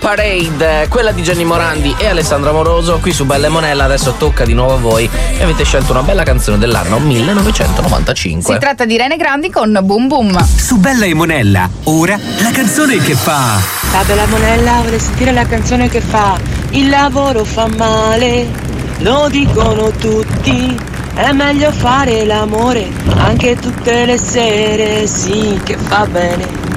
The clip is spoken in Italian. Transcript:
Parade, quella di Gianni Morandi e Alessandro Amoroso, qui su Bella e Monella. Adesso tocca di nuovo a voi e avete scelto una bella canzone dell'anno 1995. Si tratta di Irene Grandi con Boom Boom. Su Bella e Monella, ora la canzone che fa. La Bella Monella vuole sentire la canzone che fa. Il lavoro fa male, lo dicono tutti. È meglio fare l'amore anche tutte le sere, sì che fa bene.